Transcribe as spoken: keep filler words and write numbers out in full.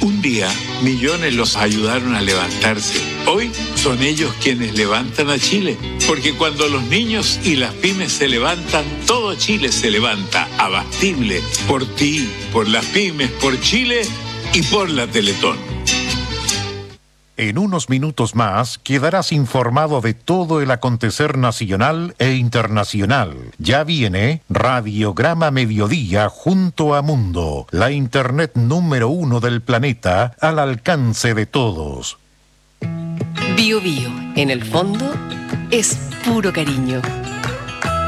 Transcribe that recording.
Un día, millones los ayudaron a levantarse. Hoy son ellos quienes levantan a Chile. Porque cuando los niños y las pymes se levantan, todo Chile se levanta. Abastible. Por ti, por las pymes, por Chile y por la Teletón. En unos minutos más quedarás informado de todo el acontecer nacional e internacional. Ya viene Radiograma Mediodía junto a Mundo, la internet número uno del planeta al alcance de todos. Bio Bio, en el fondo, es puro cariño.